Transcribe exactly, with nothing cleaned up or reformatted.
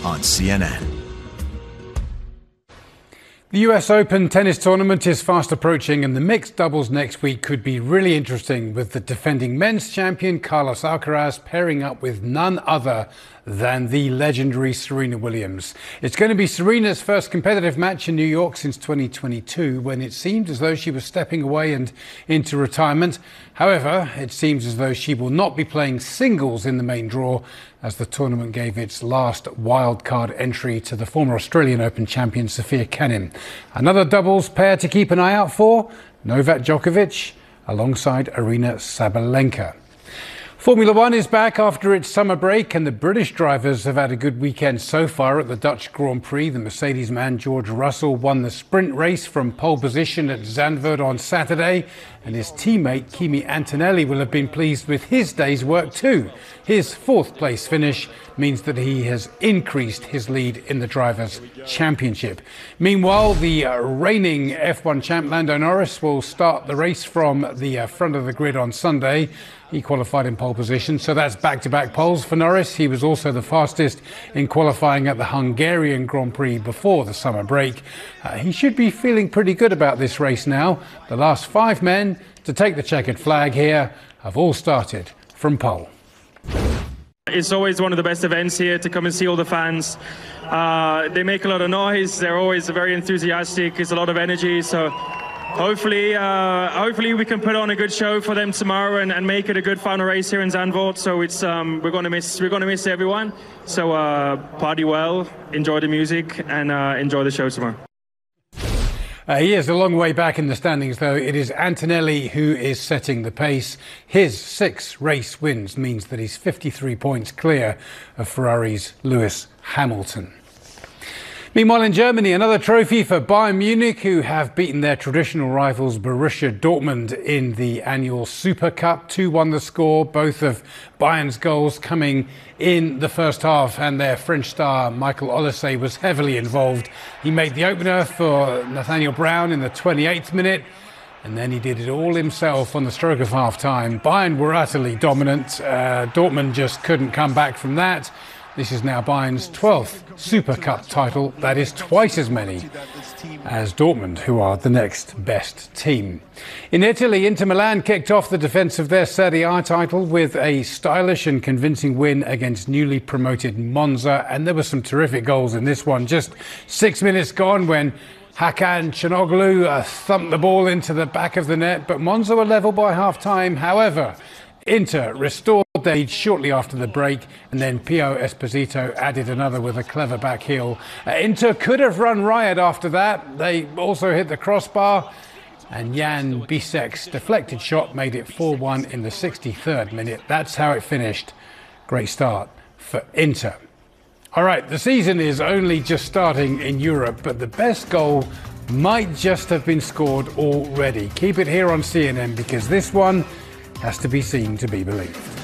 on C N N. The U S Open tennis tournament is fast approaching, and the mixed doubles next week could be really interesting, with the defending men's champion Carlos Alcaraz pairing up with none other than the legendary Serena Williams. It's going to be Serena's first competitive match in New York since twenty twenty-two, when it seemed as though she was stepping away and into retirement. However, it seems as though she will not be playing singles in the main draw, as the tournament gave its last wildcard entry to the former Australian Open champion Sofia Kenin. Another doubles pair to keep an eye out for: Novak Djokovic alongside Aryna Sabalenka. Formula One is back after its summer break, and the British drivers have had a good weekend so far at the Dutch Grand Prix. The Mercedes man George Russell won the sprint race from pole position at Zandvoort on Saturday, and his teammate Kimi Antonelli will have been pleased with his day's work too. His fourth place finish means that he has increased his lead in the Drivers' Championship. Meanwhile, the uh, reigning F one champ Lando Norris will start the race from the uh, front of the grid on Sunday. He qualified in pole position, so that's back-to-back poles for Norris. He was also the fastest in qualifying at the Hungarian Grand Prix before the summer break. Uh, he should be feeling pretty good about this race now. The last five men to take the checkered flag here have all started from pole. It's always one of the best events here to come and see all the fans. Uh, they make a lot of noise. They're always very enthusiastic. It's a lot of energy. So hopefully, uh, hopefully we can put on a good show for them tomorrow and, and make it a good final race here in Zandvoort. So it's um, we're going to miss we're going to miss everyone. So uh, party well, enjoy the music, and uh, enjoy the show tomorrow. Uh, he is a long way back in the standings, though. It is Antonelli who is setting the pace. His six race wins means that he's fifty-three points clear of Ferrari's Lewis Hamilton. Meanwhile, in Germany, another trophy for Bayern Munich, who have beaten their traditional rivals Borussia Dortmund in the annual Super Cup. two one the score, both of Bayern's goals coming in the first half, and their French star Michael Olise was heavily involved. He made the opener for Nathaniel Brown in the twenty-eighth minute, and then he did it all himself on the stroke of half-time. Bayern were utterly dominant. Uh, Dortmund just couldn't come back from that. This is now Bayern's twelfth Super Cup title. That is twice as many as Dortmund, who are the next best team. In Italy, Inter Milan kicked off the defence of their Serie A title with a stylish and convincing win against newly promoted Monza. And there were some terrific goals in this one. Just six minutes gone when Hakan Çalhanoğlu uh, thumped the ball into the back of the net. But Monza were level by half-time. However, Inter restored their lead shortly after the break, and then Pio Esposito added another with a clever back heel. Uh, Inter could have run riot after that. They also hit the crossbar, and Jan Bisek's deflected shot made it four one in the sixty-third minute. That's how it finished. Great start for Inter. All right, the season is only just starting in Europe, but the best goal might just have been scored already. Keep it here on C N N, because this one has to be seen to be believed.